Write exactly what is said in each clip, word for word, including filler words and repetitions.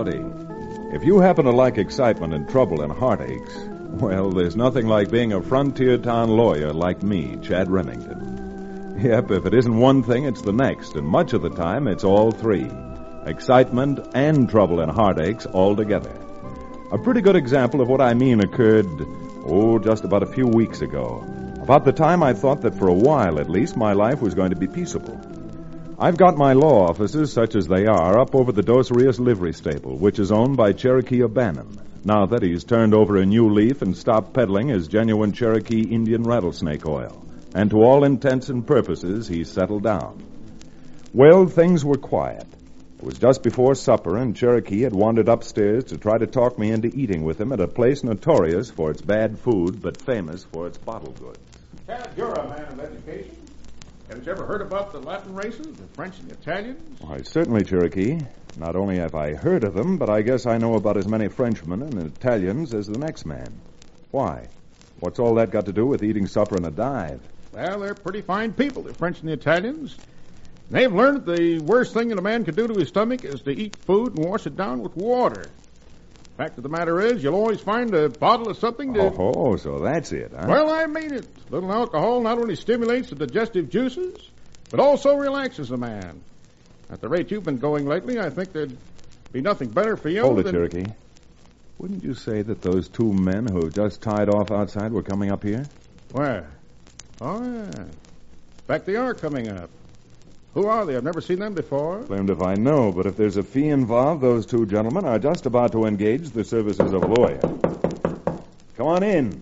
Howdy. If you happen to like excitement and trouble and heartaches, well, there's nothing like being a frontier town lawyer like me, Chad Remington. Yep, if it isn't one thing, it's the next, and much of the time, it's all three. Excitement and trouble and heartaches all together. A pretty good example of what I mean occurred, oh, just about a few weeks ago. About the time I thought that for a while, at least, my life was going to be peaceable. I've got my law offices, such as they are, up over the Dos Rios livery stable, which is owned by Cherokee O'Bannon, now that he's turned over a new leaf and stopped peddling his genuine Cherokee Indian rattlesnake oil. And to all intents and purposes, he's settled down. Well, things were quiet. It was just before supper, and Cherokee had wandered upstairs to try to talk me into eating with him at a place notorious for its bad food, but famous for its bottled goods. Chad, you're a man of education. Haven't you ever heard about the Latin races, the French and the Italians? Why, certainly, Cherokee. Not only have I heard of them, but I guess I know about as many Frenchmen and Italians as the next man. Why? What's all that got to do with eating supper in a dive? Well, they're pretty fine people, the French and the Italians. They've learned that the worst thing that a man can do to his stomach is to eat food and wash it down with water. Fact of the matter is, you'll always find a bottle of something to... Oh, so that's it, huh? Well, I mean it. A little alcohol not only stimulates the digestive juices, but also relaxes a man. At the rate you've been going lately, I think there'd be nothing better for you Hold it, than... Cherokee. Wouldn't you say that those two men who just tied off outside were coming up here? Where? Oh, yeah. In fact, they are coming up. Who are they? I've never seen them before. Blamed if I know, but if there's a fee involved, those two gentlemen are just about to engage the services of a lawyer. Come on in.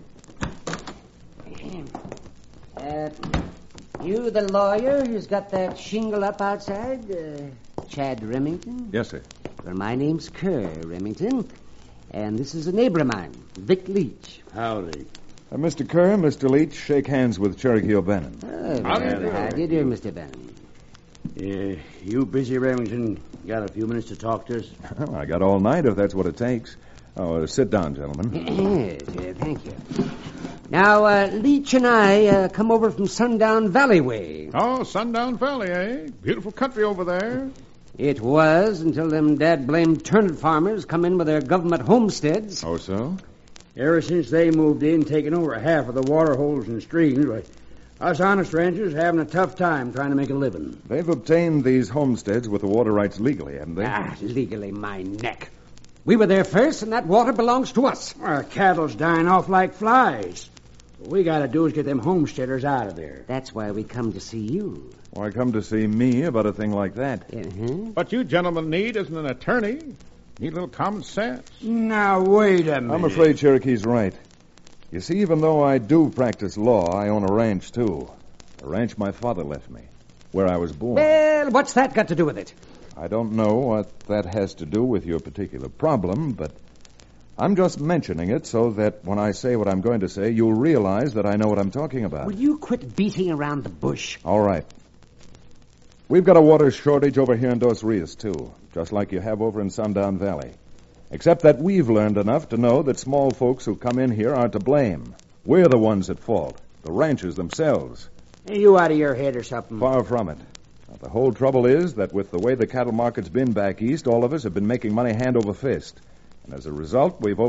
Uh, you the lawyer who's got that shingle up outside? Uh, Chad Remington? Yes, sir. Well, my name's Kerr Remington, and this is a neighbor of mine, Vic Leach. Howdy. Uh, Mister Kerr, Mister Leach, shake hands with Cherokee O'Bannon. Oh, How do you do? How do you do, Mister Bannon? Yeah, you busy, Remington? Got a few minutes to talk to us? Well, I got all night if that's what it takes. Oh, uh, sit down, gentlemen. Yes, uh, thank you. Now, uh, Leach and I uh, come over from Sundown Valley way. Oh, Sundown Valley, eh? Beautiful country over there. It was until them dad-blamed turnip farmers come in with their government homesteads. Oh, so? Ever since they moved in, taking over half of the water holes and streams, why, us honest ranchers having a tough time trying to make a living. They've obtained these homesteads with the water rights legally, haven't they? Ah, legally, my neck. We were there first, and that water belongs to us. Our cattle's dying off like flies. What we got to do is get them homesteaders out of there. That's why we come to see you. Why come to see me about a thing like that? Uh-huh. What you gentlemen need isn't an attorney. Need a little common sense. Now, wait a minute. I'm afraid Cherokee's right. You see, even though I do practice law, I own a ranch, too. A ranch my father left me, where I was born. Well, what's that got to do with it? I don't know what that has to do with your particular problem, but I'm just mentioning it so that when I say what I'm going to say, you'll realize that I know what I'm talking about. Will you quit beating around the bush? All right. We've got a water shortage over here in Dos Rios, too, just like you have over in Sundown Valley. Except that we've learned enough to know that small folks who come in here are to blame. We're the ones at fault, the ranchers themselves. Are you out of your head or something? Far from it. Now, the whole trouble is that with the way the cattle market's been back east, all of us have been making money hand over fist. And as a result, we've